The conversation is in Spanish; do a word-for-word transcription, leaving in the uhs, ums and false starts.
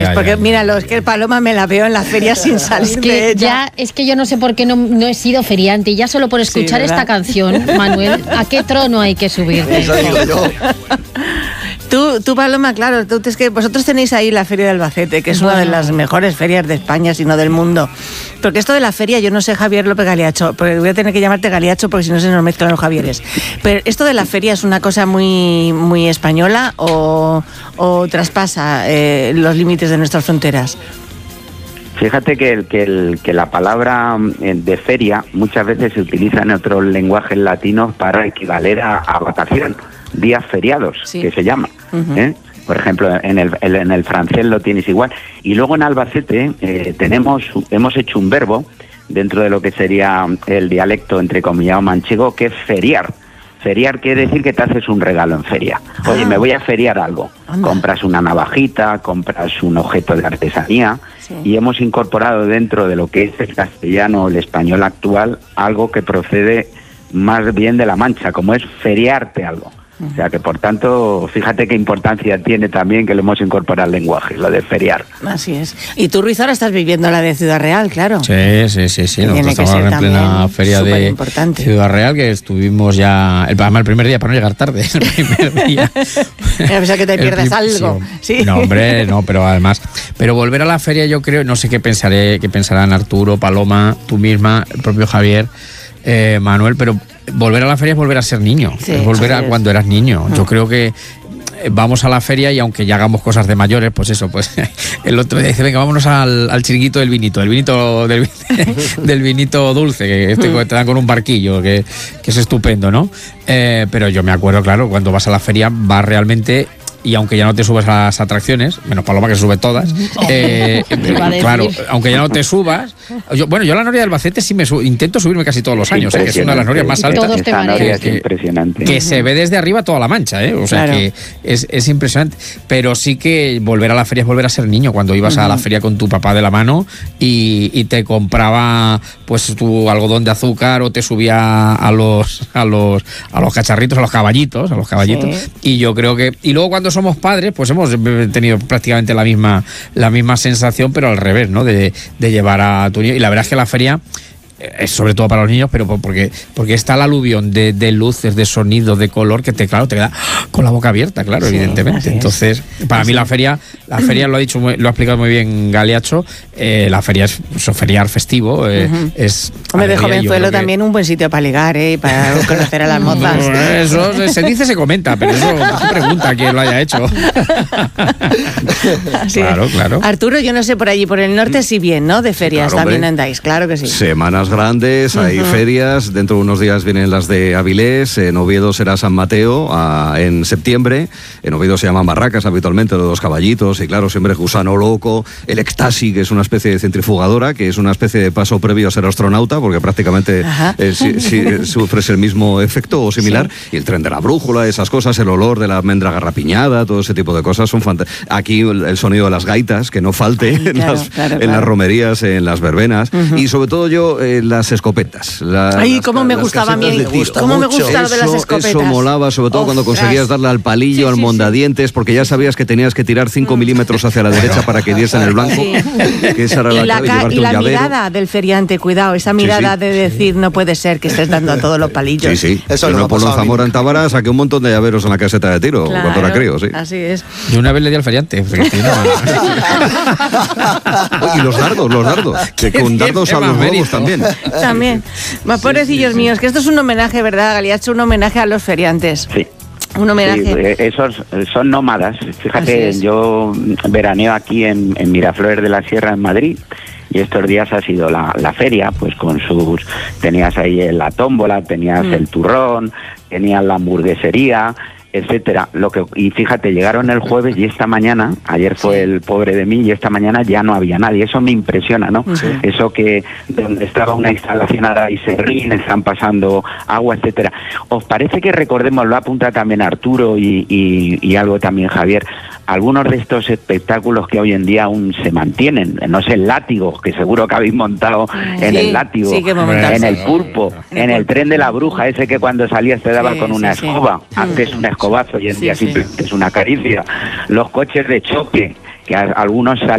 Es porque, míralo, es que Paloma me la veo en la feria sin salir es que de ella. Ya, es que yo no sé por qué no, no he sido feriante. Ya solo por escuchar Sí, esta canción, Manuel, ¿a qué trono hay que subir? Eso digo yo. Tú, tú, Paloma, claro, tú, es que vosotros tenéis ahí la Feria de Albacete, que es una de las mejores ferias de España, si no del mundo. Porque esto de la feria, yo no sé, Javier López Galiacho, porque voy a tener que llamarte Galiacho porque si no se nos mezclan los Javieres. Pero esto de la feria es una cosa muy, muy española o, o traspasa eh, los límites de nuestras fronteras. Fíjate que, el, que, el, que la palabra de feria muchas veces se utiliza en otros lenguajes latinos para equivaler a, a vacación, días feriados, sí, que se llama. Uh-huh. ¿eh? Por ejemplo, en el, en el francés lo tienes igual. Y luego en Albacete eh, tenemos, hemos hecho un verbo dentro de lo que sería el dialecto entrecomillado manchego, que es feriar. Feriar quiere decir que te haces un regalo en feria. Oye, me voy a feriar algo. Anda. Compras una navajita, compras un objeto de artesanía, sí, y hemos incorporado dentro de lo que es el castellano o el español actual algo que procede más bien de la Mancha, como es feriarte algo. O sea que, por tanto, fíjate qué importancia tiene también que lo hemos incorporado al lenguaje, lo de feriar. Así es. Y tú, Ruiz, ahora estás viviendo la de Ciudad Real, claro. Sí, sí, sí, sí. Nosotros estamos en plena feria de Ciudad Real, que estuvimos ya, el, el primer día, para no llegar tarde, el primer día. A pesar que te pierdas el, algo. Sí. ¿Sí? No, hombre, no, pero además, pero volver a la feria, yo creo, no sé qué pensaré, qué pensarán Arturo, Paloma, tú misma, el propio Javier, eh, Manuel, pero volver a la feria es volver a ser niño, sí, es volver a cuando eras niño. Yo creo que vamos a la feria y aunque ya hagamos cosas de mayores, pues eso, pues el otro día dice, venga, vámonos al, al chiringuito del vinito, el vinito del, del vinito dulce, que este, te dan con un barquillo, que, que es estupendo, ¿no? Eh, pero yo me acuerdo, claro, cuando vas a la feria vas realmente... Y aunque ya no te subes a las atracciones, menos Paloma que se sube todas, eh, claro, aunque ya no te subas, yo, bueno, yo a la Noria de Albacete sí me subo, intento subirme casi todos los años, eh, que es una de las norias más altas, que, que, impresionante. que se ve desde arriba toda la Mancha, eh, o sea, claro, que es, es impresionante, pero sí que volver a la feria es volver a ser niño, cuando ibas uh-huh. a la feria con tu papá de la mano y, y te compraba pues tu algodón de azúcar o te subía a los a los a los cacharritos, a los caballitos, a los caballitos, sí. Y yo creo que, y luego cuando somos padres, pues hemos tenido prácticamente la misma la misma sensación, pero al revés, ¿no? De, de llevar a tu niño. Y la verdad es que la feria es sobre todo para los niños, pero porque porque está el aluvión de, de luces, de sonido, de color, que te claro te queda con la boca abierta, claro, sí, evidentemente. Entonces, para así mí la feria, la feria lo ha dicho, muy, lo ha explicado muy bien Galiacho, eh, la feria es so, feriar festivo, eh, uh-huh. es... Hombre, de Jovenzuelo también que... un buen sitio para ligar, eh, para conocer a las mozas. No, eso se dice, se comenta, pero eso se pregunta quién lo haya hecho. Claro, es. claro. Arturo, yo no sé, por allí, por el norte sí bien, ¿no? De ferias, claro, también hombre. Andáis, claro que sí. Semanas grandes, hay uh-huh. ferias, dentro de unos días vienen las de Avilés, en Oviedo será San Mateo a, en septiembre, en Oviedo se llaman barracas habitualmente, los dos caballitos, y claro, siempre Gusano Loco, el Ecstasy, que es una especie de centrifugadora, que es una especie de paso previo a ser astronauta, porque prácticamente eh, si, si, sufres el mismo efecto o similar, sí. Y el tren de la brújula, esas cosas, el olor de la almendra garrapiñada, todo ese tipo de cosas son fantásticas. Aquí el, el sonido de las gaitas, que no falte Ay, en, claro, las, claro, en claro. las romerías, en las verbenas, uh-huh. y sobre todo yo... Eh, las escopetas. La, Ay, las, cómo me gustaba a mí. Cómo me gustaba de las escopetas. Eso molaba, sobre todo oh, cuando conseguías darle al palillo, sí, al sí, mondadientes, sí. Porque ya sabías que tenías que tirar cinco milímetros hacia la derecha para que diese en el blanco. Sí. Que esa era y la, la, ca- y la mirada del feriante, cuidado, esa mirada sí, sí. de decir, no puede ser que estés dando a todos los palillos. Sí, sí. Eso no Polo Zamora en Tábara saqué un montón de llaveros en la caseta de tiro, claro, cuando era crío, sí. Así es. Yo una vez le di al feriante. Y los dardos, los dardos. Que con dardos a los huevos también. También. Más sí, pobrecillos sí, míos, sí. Que esto es un homenaje, ¿verdad, Galiacho? Un homenaje a los feriantes. Sí. Un homenaje. Sí, esos son nómadas. Fíjate, yo veraneo aquí en, en Miraflores de la Sierra, en Madrid, y estos días ha sido la, la feria, pues con sus... Tenías ahí la tómbola, tenías mm. el turrón, tenías la hamburguesería, etcétera. Lo que y fíjate, llegaron el jueves y esta mañana, ayer fue sí. el pobre de mí, y esta mañana ya no había nadie. Eso me impresiona, ¿no? Sí. Eso que donde estaba una instalación ahora hay serrín, están pasando agua, etcétera. ¿Os parece que recordemos, lo apunta también Arturo y, y, y algo también Javier, algunos de estos espectáculos que hoy en día aún se mantienen? No sé, el látigo, que seguro que habéis montado sí, en el látigo, sí, en el pulpo, en el tren de la bruja, ese que cuando salías te daba sí, con una sí, escoba, sí. Antes una escobazo y en sí, día sí. simplemente es una caricia. Los coches de choque, que a, algunos salen